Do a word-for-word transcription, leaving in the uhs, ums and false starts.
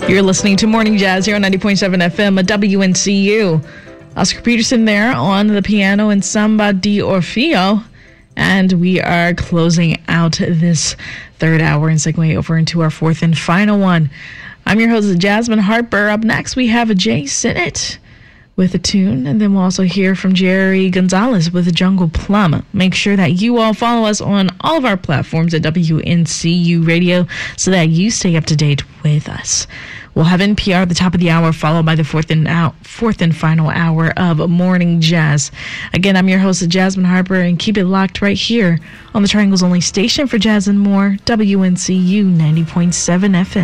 You're listening to Morning Jazz here on ninety point seven F M at W N C U. Oscar Peterson there on the piano and Samba di Orfeo. And we are closing out this third hour and segueing over into our fourth and final one. I'm your host, Jasmine Harper. Up next, we have Jay Sinnott with a tune, and then we'll also hear from Jerry Gonzalez with a Jungle Plum. Make sure that you all follow us on all of our platforms at W N C U Radio so that you stay up to date with us. We'll have N P R at the top of the hour, followed by the fourth and out, fourth and final hour of Morning Jazz. Again, I'm your host, Jasmine Harper, and keep it locked right here on the Triangle's only station for jazz and more, W N C U ninety point seven F M.